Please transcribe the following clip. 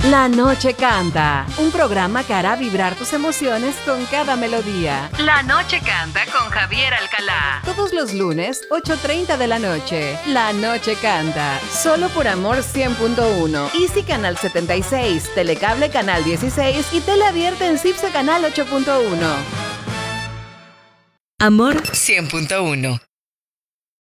La Noche Canta, un programa que hará vibrar tus emociones con cada melodía. La Noche Canta con Javier Alcalá. Todos los lunes, 8:30 de la noche. La Noche Canta, solo por Amor 100.1, Easy Canal 76, Telecable Canal 16 y Tele Abierta en CIPSE Canal 8.1. Amor 100.1.